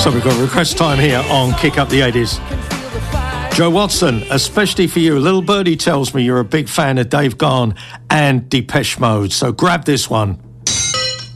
So we've got request time here on Kick Up the 80s. Joe Watson, especially for you. Little Birdie tells me you're a big fan of Dave Gahan and Depeche Mode, so grab this one.